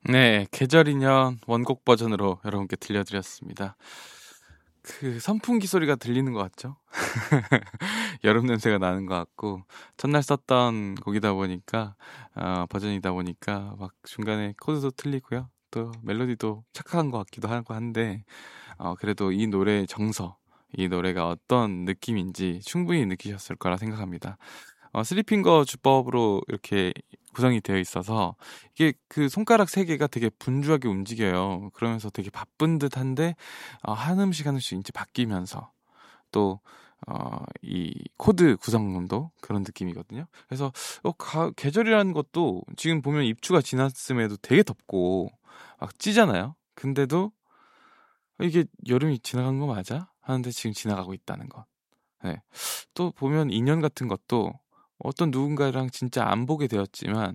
네, 계절인연 원곡 버전으로 여러분께 들려드렸습니다. 그 선풍기 소리가 들리는 것 같죠? 여름 냄새가 나는 것 같고, 첫날 썼던 곡이다 보니까, 버전이다 보니까, 막 중간에 코드도 틀리고요. 또 멜로디도 착각한 것 같기도 하고 한데, 그래도 이 노래의 정서, 이 노래가 어떤 느낌인지 충분히 느끼셨을 거라 생각합니다. 슬리핑거 주법으로 이렇게 구성이 되어 있어서 이게 그 손가락 세 개가 되게 분주하게 움직여요. 그러면서 되게 바쁜 듯한데 한 음씩 한 음씩 이제 바뀌면서 또 이 코드 구성도 그런 느낌이거든요. 그래서 계절이라는 것도 지금 보면 입추가 지났음에도 되게 덥고 막 찌잖아요. 근데도 이게 여름이 지나간 거 맞아? 하는데 지금 지나가고 있다는 것. 네. 또 보면 인연 같은 것도 어떤 누군가랑 진짜 안 보게 되었지만,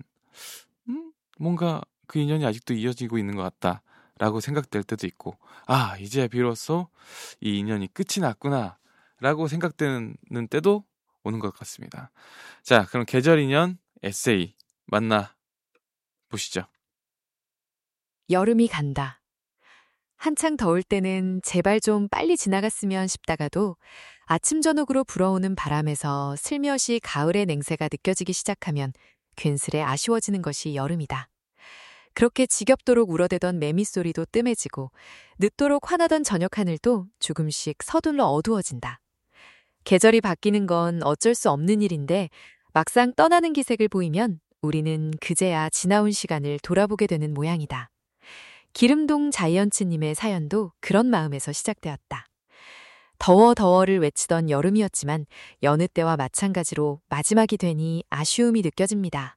뭔가 그 인연이 아직도 이어지고 있는 것 같다라고 생각될 때도 있고, 이제 비로소 이 인연이 끝이 났구나 라고 생각되는 때도 오는 것 같습니다. 자, 그럼 계절 인연 에세이 만나 보시죠. 여름이 간다. 한창 더울 때는 제발 좀 빨리 지나갔으면 싶다가도 아침 저녁으로 불어오는 바람에서 슬며시 가을의 냉새가 느껴지기 시작하면 괜스레 아쉬워지는 것이 여름이다. 그렇게 지겹도록 울어대던 매미 소리도 뜸해지고 늦도록 화나던 저녁 하늘도 조금씩 서둘러 어두워진다. 계절이 바뀌는 건 어쩔 수 없는 일인데 막상 떠나는 기색을 보이면 우리는 그제야 지나온 시간을 돌아보게 되는 모양이다. 기름동 자이언츠님의 사연도 그런 마음에서 시작되었다. 더워 더워를 외치던 여름이었지만 여느 때와 마찬가지로 마지막이 되니 아쉬움이 느껴집니다.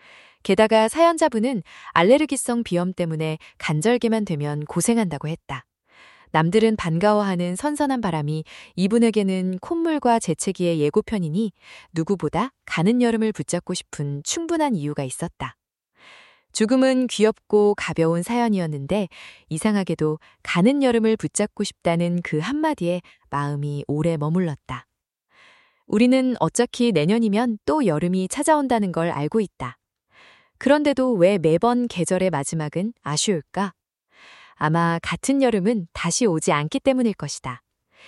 게다가 사연자분은 알레르기성 비염 때문에 간절기만 되면 고생한다고 했다. 남들은 반가워하는 선선한 바람이 이분에게는 콧물과 재채기의 예고편이니 누구보다 가는 여름을 붙잡고 싶은 충분한 이유가 있었다. 조금은 귀엽고 가벼운 사연이었는데 이상하게도 가는 여름을 붙잡고 싶다는 그 한마디에 마음이 오래 머물렀다. 우리는 어차피 내년이면 또 여름이 찾아온다는 걸 알고 있다. 그런데도 왜 매번 계절의 마지막은 아쉬울까? 아마 같은 여름은 다시 오지 않기 때문일 것이다.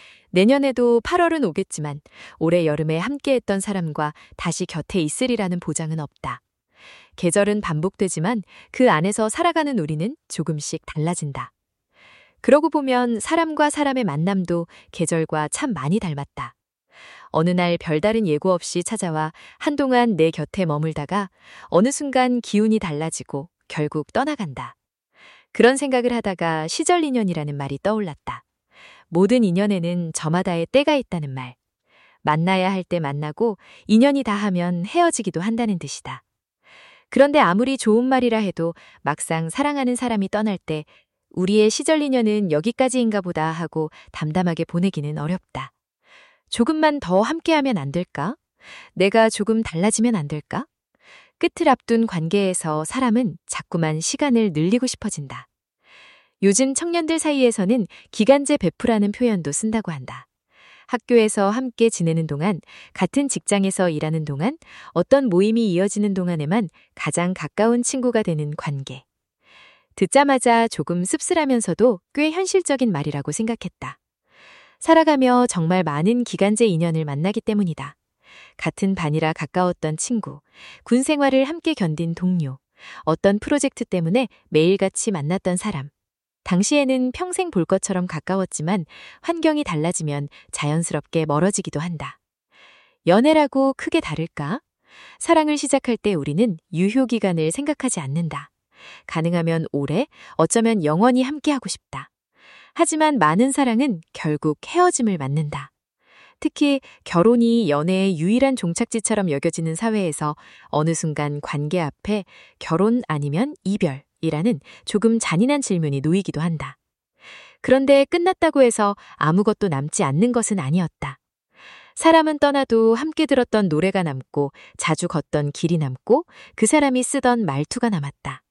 내년에도 8월은 오겠지만 올해 여름에 함께했던 사람과 다시 곁에 있으리라는 보장은 없다. 계절은 반복되지만 그 안에서 살아가는 우리는 조금씩 달라진다. 그러고 보면 사람과 사람의 만남도 계절과 참 많이 닮았다. 어느 날 별다른 예고 없이 찾아와 한동안 내 곁에 머물다가 어느 순간 기운이 달라지고 결국 떠나간다. 그런 생각을 하다가 시절 인연이라는 말이 떠올랐다. 모든 인연에는 저마다의 때가 있다는 말. 만나야 할 때 만나고 인연이 다하면 헤어지기도 한다는 뜻이다. 그런데 아무리 좋은 말이라 해도 막상 사랑하는 사람이 떠날 때 우리의 시절 인연은 여기까지인가 보다 하고 담담하게 보내기는 어렵다. 조금만 더 함께하면 안 될까? 내가 조금 달라지면 안 될까? 끝을 앞둔 관계에서 사람은 자꾸만 시간을 늘리고 싶어진다. 요즘 청년들 사이에서는 기간제 베프라는 표현도 쓴다고 한다. 학교에서 함께 지내는 동안, 같은 직장에서 일하는 동안, 어떤 모임이 이어지는 동안에만 가장 가까운 친구가 되는 관계. 듣자마자 조금 씁쓸하면서도 꽤 현실적인 말이라고 생각했다. 살아가며 정말 많은 기간제 인연을 만나기 때문이다. 같은 반이라 가까웠던 친구, 군 생활을 함께 견딘 동료, 어떤 프로젝트 때문에 매일같이 만났던 사람. 당시에는 평생 볼 것처럼 가까웠지만 환경이 달라지면 자연스럽게 멀어지기도 한다. 연애라고 크게 다를까? 사랑을 시작할 때 우리는 유효기간을 생각하지 않는다. 가능하면 오래, 어쩌면 영원히 함께하고 싶다. 하지만 많은 사랑은 결국 헤어짐을 맞는다. 특히 결혼이 연애의 유일한 종착지처럼 여겨지는 사회에서 어느 순간 관계 앞에 결혼 아니면 이별이라는 조금 잔인한 질문이 놓이기도 한다. 그런데 끝났다고 해서 아무것도 남지 않는 것은 아니었다. 사람은 떠나도 함께 들었던 노래가 남고 자주 걷던 길이 남고 그 사람이 쓰던 말투가 남았다.